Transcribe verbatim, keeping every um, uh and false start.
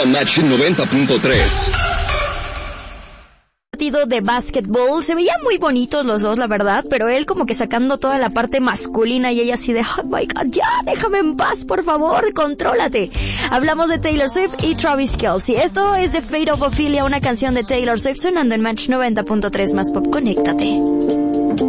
Match noventa punto tres. Partido de básquetbol, se veían muy bonitos los dos, la verdad, pero él como que sacando toda la parte masculina y ella así de, oh my god, ya, déjame en paz, por favor, contrólate. Hablamos de Taylor Swift y Travis Kelce. Esto es The Fate of Ophelia, una canción de Taylor Swift sonando en Match noventa punto tres más pop. Conéctate.